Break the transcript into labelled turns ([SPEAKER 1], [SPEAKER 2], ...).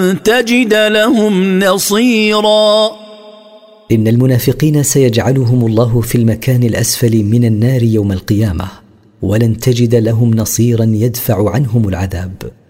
[SPEAKER 1] تجد لهم نصيرا.
[SPEAKER 2] إن المنافقين سيجعلهم الله في المكان الأسفل من النار يوم القيامة، ولن تجد لهم نصيرا يدفع عنهم العذاب.